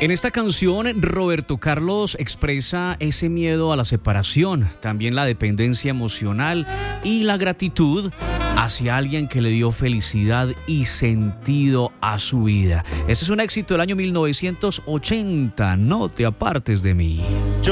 En esta canción, Roberto Carlos expresa ese miedo a la separación, también la dependencia emocional y la gratitud hacia alguien que le dio felicidad y sentido a su vida. Este es un éxito del año 1980, No te apartes de mí.